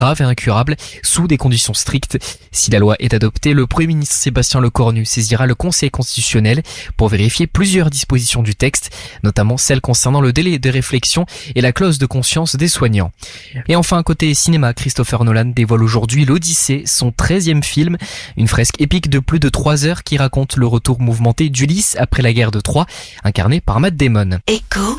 grave et incurable sous des conditions strictes. Si la loi est adoptée, le Premier ministre Sébastien Lecornu saisira le Conseil constitutionnel pour vérifier plusieurs dispositions du texte, notamment celles concernant le délai de réflexion et la clause de conscience des soignants. Et enfin, côté cinéma, Christopher Nolan dévoile aujourd'hui l'Odyssée, son 13e film, une fresque épique de plus de 3 heures qui raconte le retour mouvementé d'Ulysse après la guerre de Troie, incarné par Matt Damon. Écho.